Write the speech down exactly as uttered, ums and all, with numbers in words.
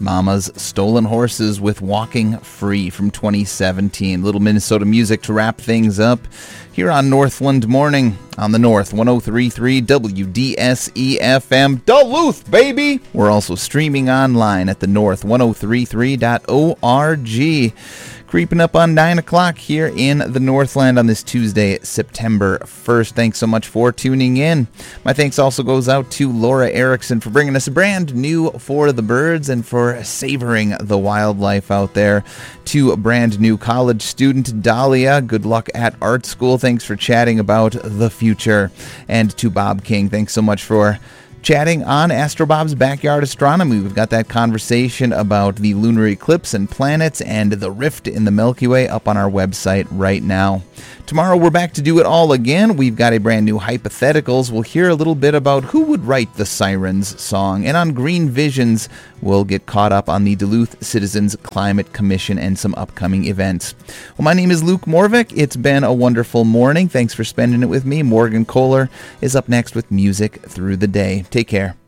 Mama's Stolen Horses with Walking Free from twenty seventeen. Little Minnesota music to wrap things up here on Northland Morning on the North one oh three point three W D S E F M Duluth, baby! We're also streaming online at the north ten thirty-three dot org. Creeping up on nine o'clock here in the Northland on this Tuesday, September first. Thanks so much for tuning in. My thanks also goes out to Laura Erickson for bringing us a brand new For the Birds and for savoring the wildlife out there. To a brand new college student, Dahlia, good luck at art school. Thanks for chatting about the future. And to Bob King, thanks so much for chatting on Astro Bob's Backyard Astronomy. We've got that conversation about the lunar eclipse and planets and the rift in the Milky Way up on our website right now. Tomorrow we're back to do it all again. We've got a brand new Hypotheticals. We'll hear a little bit about who would write the Sirens song. And on Green Visions, we'll get caught up on the Duluth Citizens Climate Commission and some upcoming events. Well, my name is Luke Morvik. It's been a wonderful morning. Thanks for spending it with me. Morgan Kohler is up next with music through the day. Take care.